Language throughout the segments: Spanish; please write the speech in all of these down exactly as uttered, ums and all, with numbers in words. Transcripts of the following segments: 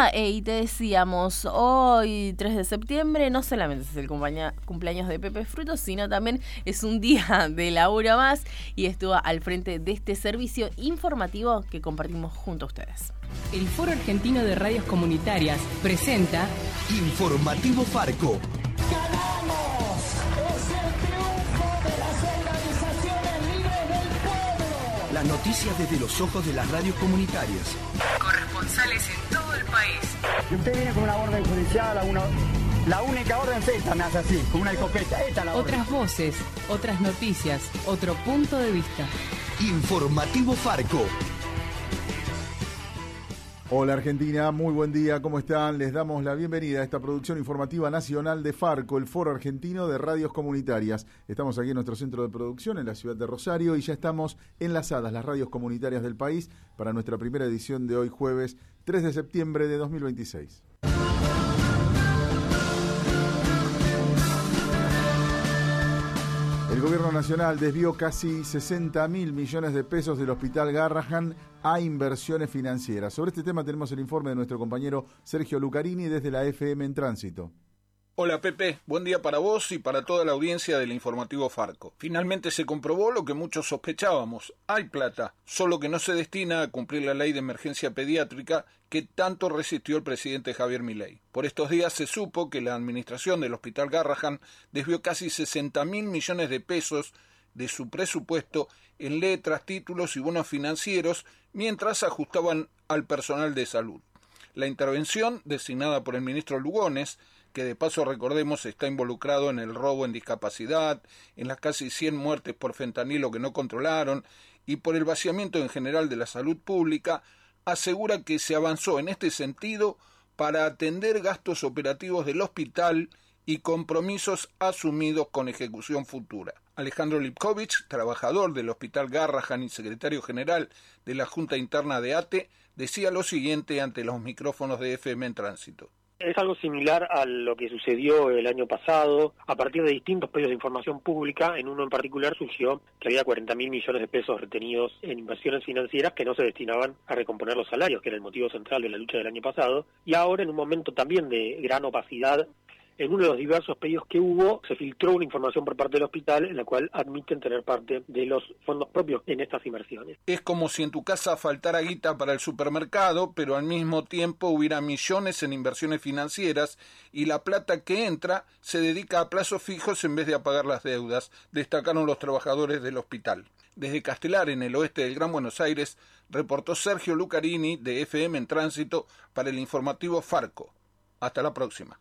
día eh, y te decíamos, hoy tres de septiembre no solamente es el cumpleaños, cumpleaños de Pepe Frutos, sino también es un día de laburo más y estuvo al frente de este servicio informativo que compartimos junto a ustedes. El Foro Argentino de Radios Comunitarias presenta Informativo Farco. ¡Ganamos! ¡Es el triunfo de las organizaciones libres del pueblo! Las noticias desde los ojos de las radios comunitarias. corresponsales en todo el país. Y usted viene con una orden judicial, a una, la única orden es esta, me hace así, con una escopeta. Esta es la orden. Otras voces, otras noticias, otro punto de vista. Informativo Farco. Hola Argentina, muy buen día, ¿cómo están? Les damos la bienvenida a esta producción informativa nacional de Farco, el Foro Argentino de Radios Comunitarias. Estamos aquí en nuestro centro de producción en la ciudad de Rosario y ya estamos enlazadas las radios comunitarias del país para nuestra primera edición de hoy jueves tres de septiembre de dos mil veintiséis. El gobierno nacional desvió casi sesenta mil millones de pesos del Hospital Garrahan a inversiones financieras. Sobre este tema tenemos el informe de nuestro compañero Sergio Lucarini desde la F M en Tránsito. Hola Pepe, buen día para vos y para toda la audiencia del informativo Farco. Finalmente se comprobó lo que muchos sospechábamos. Hay plata, solo que no se destina a cumplir la ley de emergencia pediátrica que tanto resistió el presidente Javier Milei. Por estos días se supo que la administración del Hospital Garrahan desvió casi sesenta mil millones de pesos de su presupuesto en letras, títulos y bonos financieros mientras ajustaban al personal de salud. La intervención, designada por el ministro Lugones, que de paso recordemos está involucrado en el robo en discapacidad, en las casi cien muertes por fentanilo que no controlaron y por el vaciamiento en general de la salud pública, asegura que se avanzó en este sentido para atender gastos operativos del hospital y compromisos asumidos con ejecución futura. Alejandro Lipkovich, trabajador del Hospital Garrahan y secretario general de la Junta Interna de A T E, decía lo siguiente ante los micrófonos de F M en Tránsito. Es algo similar a lo que sucedió el año pasado. A partir de distintos pedidos de información pública, en uno en particular surgió que había cuarenta mil millones de pesos retenidos en inversiones financieras que no se destinaban a recomponer los salarios, que era el motivo central de la lucha del año pasado. Y ahora, en un momento también de gran opacidad, en uno de los diversos pedidos que hubo, se filtró una información por parte del hospital en la cual admiten tener parte de los fondos propios en estas inversiones. Es como si en tu casa faltara guita para el supermercado, pero al mismo tiempo hubiera millones en inversiones financieras y la plata que entra se dedica a plazos fijos en vez de a pagar las deudas, destacaron los trabajadores del hospital. Desde Castelar, en el oeste del Gran Buenos Aires, reportó Sergio Lucarini de F M en Tránsito para el informativo Farco. Hasta la próxima.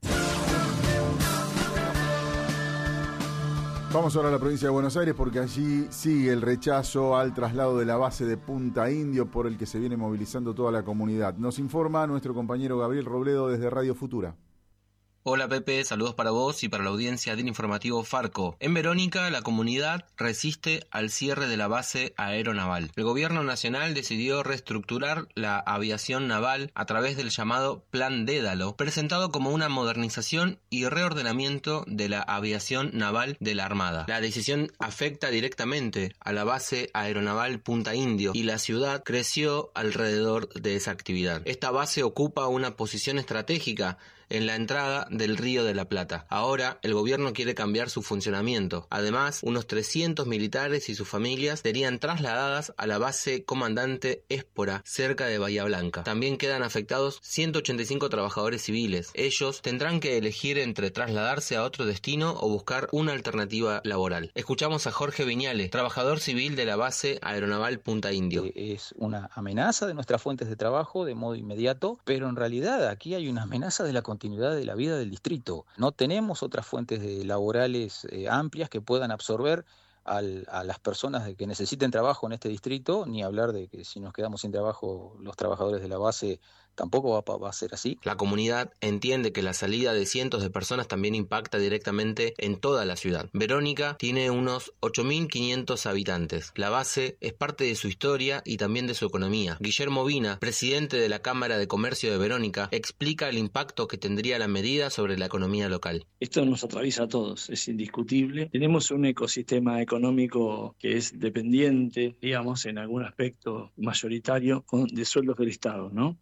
Vamos ahora a la provincia de Buenos Aires porque allí sigue el rechazo al traslado de la base de Punta Indio por el que se viene movilizando toda la comunidad. Nos informa nuestro compañero Gabriel Robledo desde Radio Futura. Hola Pepe, saludos para vos y para la audiencia del informativo Farco. En Verónica, la comunidad resiste al cierre de la base aeronaval. El gobierno nacional decidió reestructurar la aviación naval a través del llamado Plan Dédalo, presentado como una modernización y reordenamiento de la aviación naval de la Armada. La decisión afecta directamente a la base aeronaval Punta Indio y la ciudad creció alrededor de esa actividad. Esta base ocupa una posición estratégica en la entrada del Río de la Plata. Ahora, el gobierno quiere cambiar su funcionamiento. Además, unos trescientos militares y sus familias serían trasladadas a la base Comandante Espora, cerca de Bahía Blanca. También quedan afectados ciento ochenta y cinco trabajadores civiles. Ellos tendrán que elegir entre trasladarse a otro destino o buscar una alternativa laboral. Escuchamos a Jorge Viñales, trabajador civil de la base aeronaval Punta Indio. Es una amenaza de nuestras fuentes de trabajo de modo inmediato, pero en realidad aquí hay una amenaza de la continuidad de la vida del distrito. No tenemos otras fuentes de laborales eh, amplias que puedan absorber al, a las personas de que necesiten trabajo en este distrito, ni hablar de que si nos quedamos sin trabajo los trabajadores de la base tampoco va, va a ser así. La comunidad entiende que la salida de cientos de personas también impacta directamente en toda la ciudad. Verónica tiene unos ocho mil quinientos habitantes. La base es parte de su historia y también de su economía. Guillermo Vina, presidente de la Cámara de Comercio de Verónica, explica el impacto que tendría la medida sobre la economía local. Esto nos atraviesa a todos, es indiscutible. Tenemos un ecosistema económico que es dependiente, digamos, en algún aspecto mayoritario de sueldos del Estado, ¿no? Entonces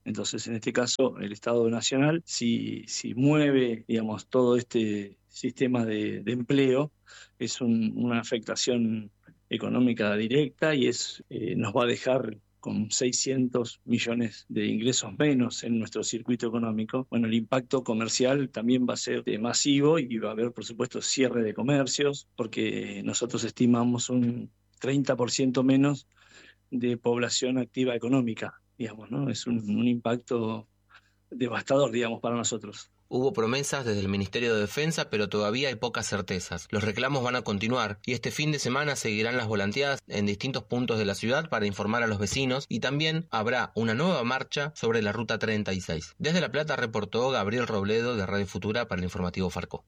Entonces, en este caso, el Estado Nacional, si, si mueve, digamos, todo este sistema de, de empleo, es un, una afectación económica directa y es eh, nos va a dejar con seiscientos millones de ingresos menos en nuestro circuito económico. Bueno, el impacto comercial también va a ser eh, masivo y va a haber, por supuesto, cierre de comercios, porque nosotros estimamos un treinta por ciento menos de población activa económica, digamos, ¿no? Es un, un impacto devastador, digamos, para nosotros. Hubo promesas desde el Ministerio de Defensa, pero todavía hay pocas certezas. Los reclamos van a continuar y este fin de semana seguirán las volanteadas en distintos puntos de la ciudad para informar a los vecinos y también habrá una nueva marcha sobre la Ruta treinta y seis. Desde La Plata reportó Gabriel Robledo de Radio Futura para el informativo Farco.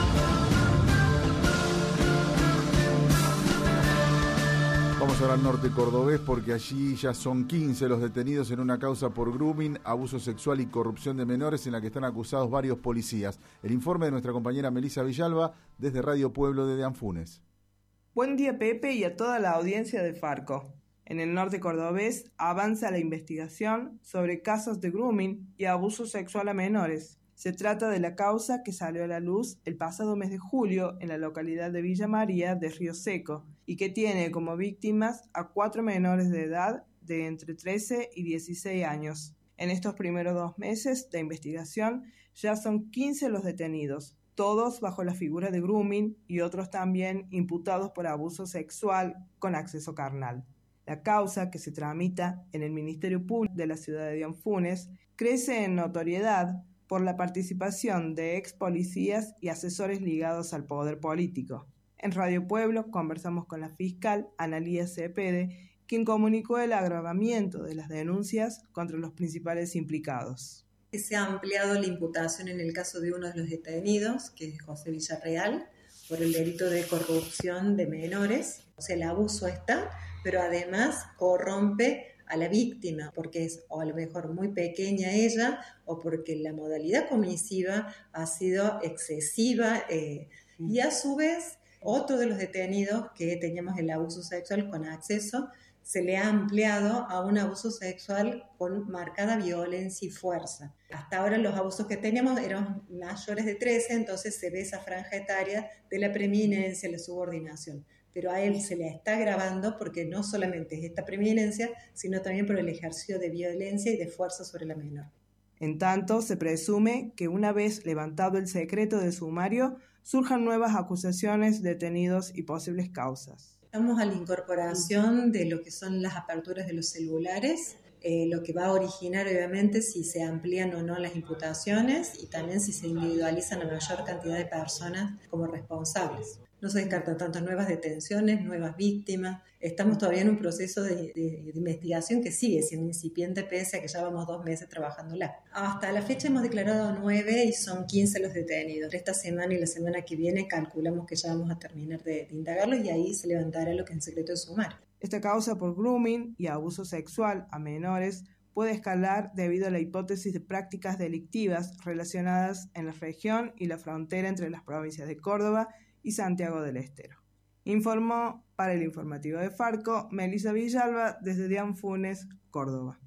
Vamos ahora al norte cordobés porque allí ya son quince los detenidos en una causa por grooming, abuso sexual y corrupción de menores en la que están acusados varios policías. El informe de nuestra compañera Melisa Villalba desde Radio Pueblo de Anfunes. Buen día, Pepe, y a toda la audiencia de Farco. En el norte cordobés avanza la investigación sobre casos de grooming y abuso sexual a menores. Se trata de la causa que salió a la luz el pasado mes de julio en la localidad de Villa María de Río Seco y que tiene como víctimas a cuatro menores de edad de entre trece y dieciséis años. En estos primeros dos meses de investigación ya son quince los detenidos, todos bajo la figura de grooming y otros también imputados por abuso sexual con acceso carnal. La causa, que se tramita en el Ministerio Público de la ciudad de Anfunes, crece en notoriedad por la participación de ex policías y asesores ligados al poder político. En Radio Pueblo conversamos con la fiscal Analía Cepede, quien comunicó el agravamiento de las denuncias contra los principales implicados. Se ha ampliado la imputación en el caso de uno de los detenidos, que es José Villarreal, por el delito de corrupción de menores. O sea, el abuso está, pero además corrompe a la víctima, porque es o a lo mejor muy pequeña ella, o porque la modalidad comisiva ha sido excesiva, eh, y a su vez, otro de los detenidos que teníamos el abuso sexual con acceso, se le ha ampliado a un abuso sexual con marcada violencia y fuerza. Hasta ahora los abusos que teníamos eran mayores de trece, entonces se ve esa franja etaria de la preeminencia, la subordinación. Pero a él se le está agravando porque no solamente es esta preeminencia, sino también por el ejercicio de violencia y de fuerza sobre la menor. En tanto, se presume que una vez levantado el secreto de sumario, surjan nuevas acusaciones, detenidos y posibles causas. Estamos a la incorporación de lo que son las aperturas de los celulares, eh, lo que va a originar obviamente si se amplían o no las imputaciones y también si se individualizan a mayor cantidad de personas como responsables. No se descartan tantas nuevas detenciones, nuevas víctimas. Estamos todavía en un proceso de, de, de investigación que sigue siendo incipiente pese a que ya vamos dos meses trabajándola. Hasta la fecha hemos declarado nueve y son quince los detenidos. Esta semana y la semana que viene calculamos que ya vamos a terminar de, de indagarlos y ahí se levantará lo que es el secreto de sumario. Esta causa por grooming y abuso sexual a menores puede escalar debido a la hipótesis de prácticas delictivas relacionadas en la región y la frontera entre las provincias de Córdoba y Santiago del Estero. Informó para el informativo de Farco, Melisa Villalba, desde Anfunes, Córdoba.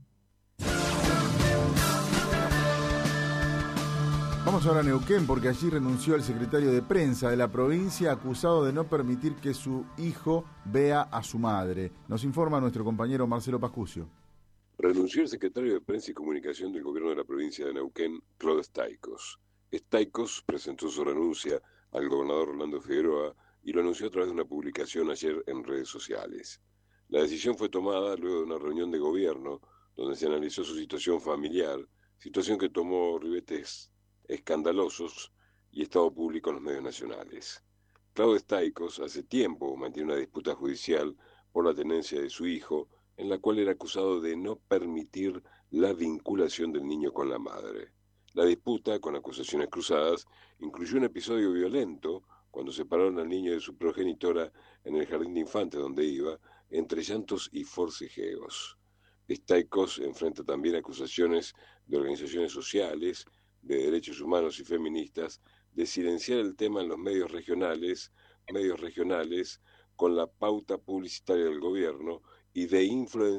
Vamos ahora a Neuquén porque allí renunció el secretario de prensa de la provincia acusado de no permitir que su hijo vea a su madre. Nos informa nuestro compañero Marcelo Pascucio. Renunció el secretario de Prensa y Comunicación del gobierno de la provincia de Neuquén, Claude Staikos. Staikos presentó su renuncia al gobernador Rolando Figueroa y lo anunció a través de una publicación ayer en redes sociales. La decisión fue tomada luego de una reunión de gobierno donde se analizó su situación familiar, situación que tomó ribetes escandalosos y estado público en los medios nacionales. Claude Staikos hace tiempo mantiene una disputa judicial por la tenencia de su hijo, en la cual era acusado de no permitir la vinculación del niño con la madre. La disputa, con acusaciones cruzadas, incluyó un episodio violento cuando separaron al niño de su progenitora en el jardín de infantes donde iba, entre llantos y forcejeos. Staikos enfrenta también acusaciones de organizaciones sociales, de derechos humanos y feministas, de silenciar el tema en los medios regionales, medios regionales, con la pauta publicitaria del gobierno y de influenciar